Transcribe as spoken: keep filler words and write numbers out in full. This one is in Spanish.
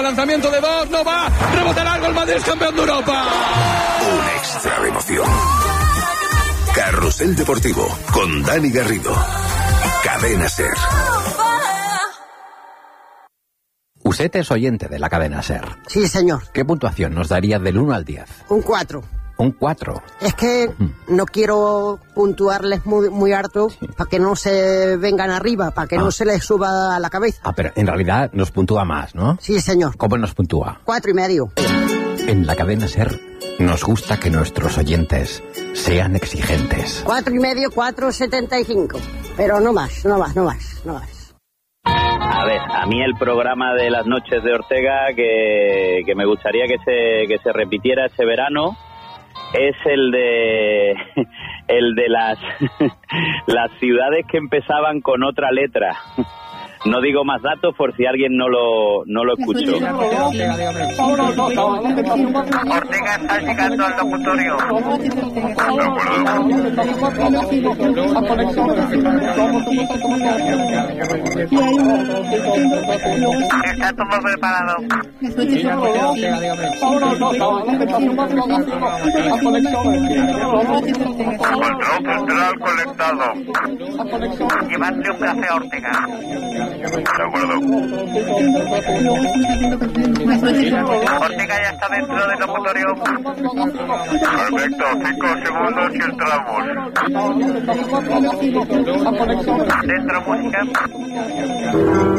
lanzamiento de dos, no va, rebote largo, el Madrid es campeón de Europa. Un extra de emoción. Carrusel Deportivo con Dani Garrido. Cadena SER. Usted es oyente de la cadena SER. Sí, señor. ¿Qué puntuación nos daría del uno al diez? Un cuatro. Un cuatro. Es que no quiero puntuarles muy, muy harto sí. para que no se vengan arriba, para que ah. no se les suba a la cabeza. Ah, pero en realidad nos puntúa más, ¿no? Sí, señor. ¿Cómo nos puntúa? Cuatro y medio. En la cadena SER nos gusta que nuestros oyentes sean exigentes. Cuatro y medio, cuatro setenta y cinco. Pero no más, no más, no más, no más. A ver, a mí el programa de las noches de Ortega que, que me gustaría que se que se repitiera ese verano es el de el de las las ciudades que empezaban con otra letra. No digo más datos por si alguien no lo no lo escuchó. Ortega está llegando al locutorio. Está todo preparado. Control central conectado. Llevarle un café a Ortega. De acuerdo. Ortega ya está dentro del locutorio. Perfecto, cinco segundos y entramos. Dentro música.